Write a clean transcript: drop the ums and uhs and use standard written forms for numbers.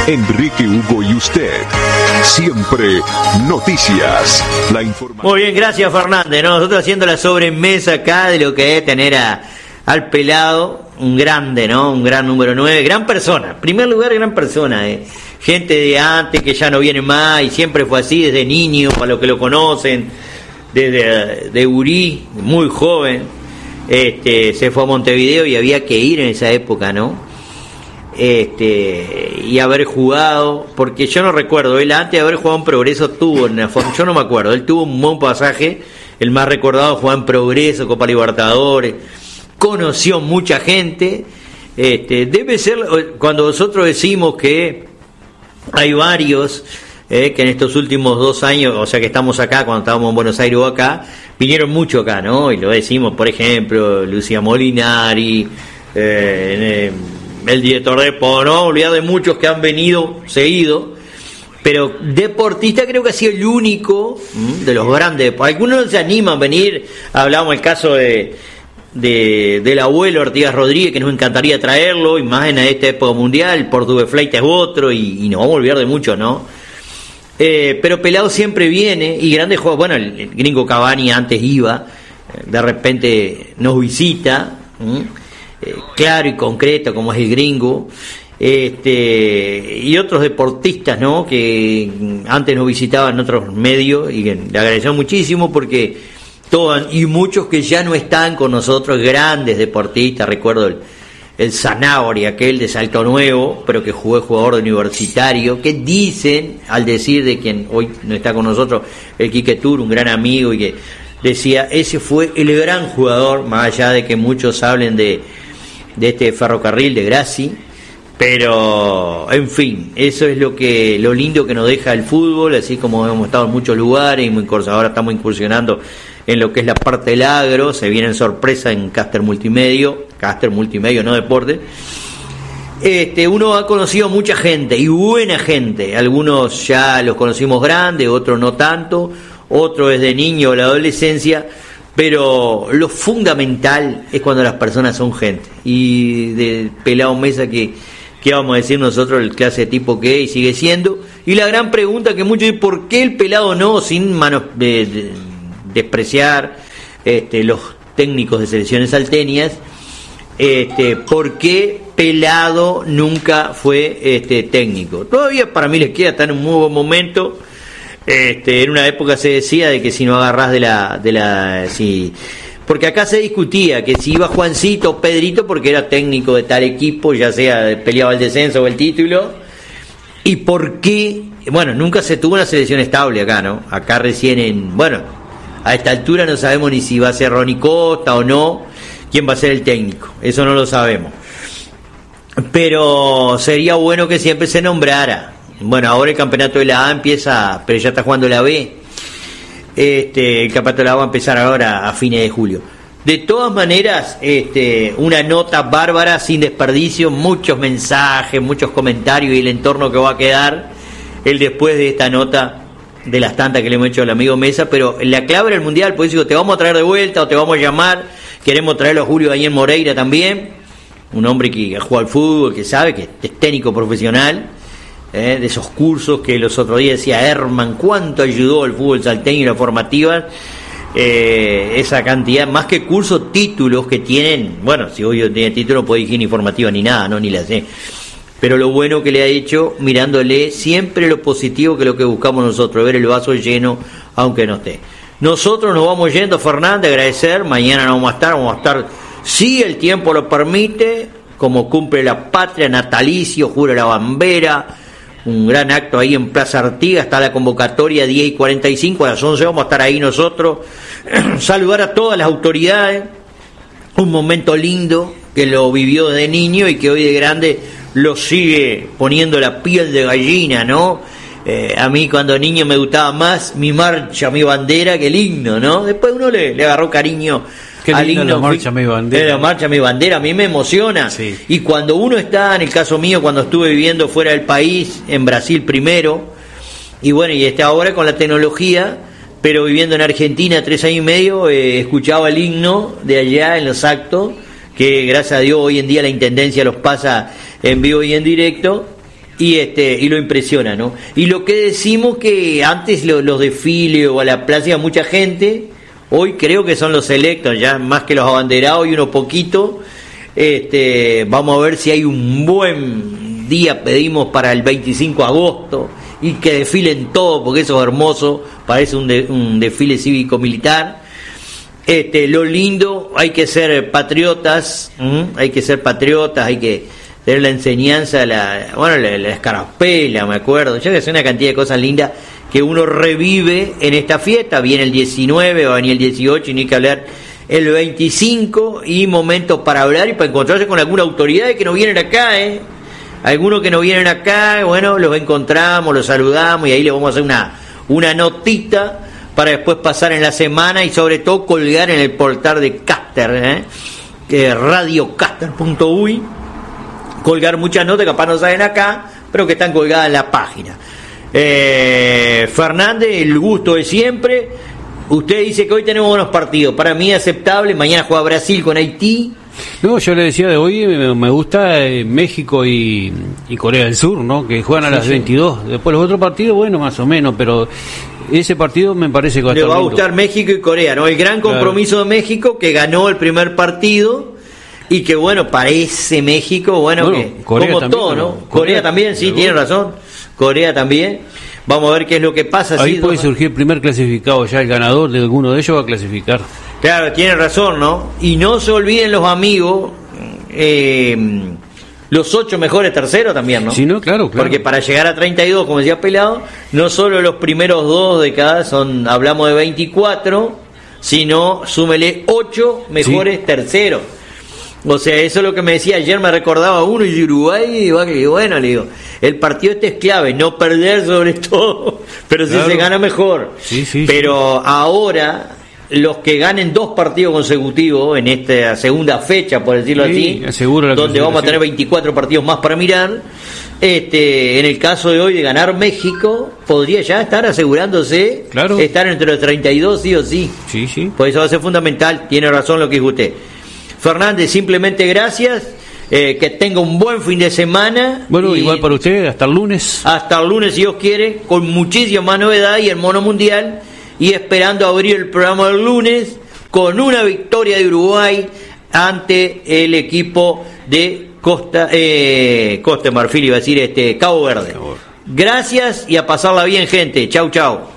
Enrique, Hugo y usted. Siempre noticias. La información. Muy bien, gracias Fernández, ¿no? Nosotros haciendo la sobremesa acá de lo que es tener al Pelado, un grande, ¿no? Un gran número 9, gran persona. En primer lugar, gran persona, gente de antes que ya no viene más y siempre fue así desde niño, para los que lo conocen, desde de Urí, muy joven. Se fue a Montevideo y había que ir en esa época, ¿no? Y haber jugado, porque yo no recuerdo, él antes de haber jugado en Progreso tuvo una forma, yo no me acuerdo, él tuvo un buen pasaje, el más recordado, jugó en Progreso, Copa Libertadores, conoció mucha gente. Debe ser cuando nosotros decimos que hay varios que en estos últimos 2 años, o sea que estamos acá, cuando estábamos en Buenos Aires o acá, vinieron mucho acá, ¿no? Y lo decimos, por ejemplo, Lucía Molinari, el director de no olvidar de muchos que han venido seguido, pero deportista creo que ha sido el único de los grandes. Algunos no se animan a venir. Hablamos el caso del abuelo Artigas Rodríguez, que nos encantaría traerlo, y más en esta época mundial. Portugués Fleita es otro, y nos vamos a olvidar de muchos, ¿no? Pero Pelado siempre viene, y grandes juegos. Bueno, el gringo Cavani antes iba, de repente nos visita, claro y concreto como es el gringo, y otros deportistas, ¿no? Que antes nos visitaban en otros medios y que le agradecemos muchísimo porque todos y muchos que ya no están con nosotros, grandes deportistas. Recuerdo el Zanabria, aquel de Salto Nuevo, pero que jugó jugador de Universitario, que dicen, al decir de quien hoy no está con nosotros, el Quique Tur, un gran amigo, y que decía, ese fue el gran jugador, más allá de que muchos hablen de este Ferrocarril de Grassi, pero en fin, eso es lo lindo que nos deja el fútbol, así como hemos estado en muchos lugares y ahora estamos incursionando en lo que es la parte del agro. Se vienen sorpresas en Caster Multimedio, no deporte. Uno ha conocido a mucha gente y buena gente, algunos ya los conocimos grandes, otros no tanto, otros desde niño o la adolescencia. Pero lo fundamental es cuando las personas son gente. Y de Pelado Mesa, que vamos a decir nosotros, el clase de tipo que es y sigue siendo. Y la gran pregunta que muchos dicen, ¿por qué el Pelado no? Sin despreciar los técnicos de selecciones salteñas, ¿por qué Pelado nunca fue técnico? Todavía para mí les queda, está en un muy buen momento. En una época se decía de que si no agarrás porque acá se discutía que si iba Juancito o Pedrito porque era técnico de tal equipo, ya sea peleaba el descenso o el título, y por qué, bueno, nunca se tuvo una selección estable acá, ¿no? Acá recién a esta altura no sabemos ni si va a ser Ronnie Costa o no, quién va a ser el técnico, eso no lo sabemos, pero sería bueno que siempre se nombrara. Bueno, ahora el campeonato de la A empieza, pero ya está jugando la B. El campeonato de la A va a empezar ahora a fines de julio. De todas maneras, una nota bárbara, sin desperdicio, muchos mensajes, muchos comentarios y el entorno que va a quedar el después de esta nota, de las tantas que le hemos hecho al amigo Mesa. Pero la clave era el Mundial, pues digo, te vamos a traer de vuelta o te vamos a llamar. Queremos traerlo a Julio Daniel Moreira también, un hombre que juega al fútbol, que sabe, que es técnico profesional. De esos cursos que los otros días decía Herman, cuánto ayudó el fútbol salteño y la formativa, esa cantidad, más que cursos, títulos que tienen. Bueno, si hoy tiene título no puede decir ni formativa ni nada, no, ni la sé, pero lo bueno que le ha hecho, mirándole siempre lo positivo, que es lo que buscamos nosotros, ver el vaso lleno aunque no esté. Nosotros nos vamos yendo, Fernández, agradecer. Mañana no vamos a estar si el tiempo lo permite, como cumple la patria, natalicio, jura la bandera, un gran acto ahí en Plaza Artigas. Está la convocatoria 10:45, a las 11 vamos a estar ahí nosotros. Saludar a todas las autoridades, un momento lindo que lo vivió de niño y que hoy de grande lo sigue poniendo la piel de gallina, ¿no? A mí cuando niño me gustaba más mi marcha, mi bandera, que el himno, ¿no? Después uno le agarró cariño. Qué lindo la marcha mi bandera. La marcha mi bandera, a mí me emociona. Sí. Y cuando uno está, en el caso mío, cuando estuve viviendo fuera del país, en Brasil primero, y bueno, y está ahora con la tecnología, pero viviendo en Argentina 3 años y medio, escuchaba el himno de allá en los actos, que gracias a Dios hoy en día la Intendencia los pasa en vivo y en directo, y lo impresiona, ¿no? Y lo que decimos que antes los desfiles o a la plaza iba mucha gente, hoy creo que son los selectos, ya más que los abanderados y unos poquitos. Vamos a ver si hay un buen día, pedimos para el 25 de agosto, y que desfilen todo, porque eso es hermoso, parece un desfile cívico-militar. Lo lindo, hay que ser patriotas, hay que tener la enseñanza, la escarapela, me acuerdo, ya que es una cantidad de cosas lindas que uno revive en esta fiesta. Viene el 19, va a venir el 18, y ni que hablar el 25, y momentos para hablar y para encontrarse con alguna autoridad que no vienen acá, algunos que no vienen acá, bueno, los encontramos, los saludamos, y ahí le vamos a hacer una notita para después pasar en la semana, y sobre todo colgar en el portal de Caster, que es radiocaster.uy, colgar muchas notas que capaz no salen acá, pero que están colgadas en la página. Fernández, el gusto de siempre. Usted dice que hoy tenemos buenos partidos, para mí aceptable. Mañana juega Brasil con Haití. No, yo le decía de hoy, me gusta México y Corea del Sur, ¿no? Que juegan a las 22. Después los otros partidos, bueno, más o menos, pero ese partido me parece que va a estar lindo. Le va a gustar México y Corea, ¿no? El gran compromiso de México, que ganó el primer partido, y que bueno, parece México, bueno que Corea como también, todo, ¿no? Corea también, sí, tiene razón. Corea también. Vamos a ver qué es lo que pasa. Ahí puede surgir el primer clasificado, ya el ganador de alguno de ellos va a clasificar. Claro, tiene razón, ¿no? Y no se olviden los amigos, los 8 mejores terceros también, ¿no? Sí, no, claro. Porque para llegar a 32, como decía Pelado, no solo los primeros 2 de cada hablamos de 24, sino súmele 8 mejores terceros. O sea, eso es lo que me decía ayer, me recordaba uno, y de Uruguay, y bueno, le digo, el partido es clave, no perder sobre todo, pero si se gana mejor. Pero ahora, los que ganen 2 partidos consecutivos en esta segunda fecha, por decirlo así, donde vamos a tener 24 partidos más para mirar, en el caso de hoy de ganar México, podría ya estar asegurándose estar entre los 32 sí o sí. Sí. Por eso va a ser fundamental, tiene razón lo que dijo usted. Fernández, simplemente gracias, que tenga un buen fin de semana. Bueno, igual para usted, hasta el lunes. Hasta el lunes, si Dios quiere, con muchísima más novedad y el Mono Mundial, y esperando abrir el programa del lunes con una victoria de Uruguay ante el equipo de Costa de Marfil, iba a decir Cabo Verde. Gracias y a pasarla bien, gente. Chau.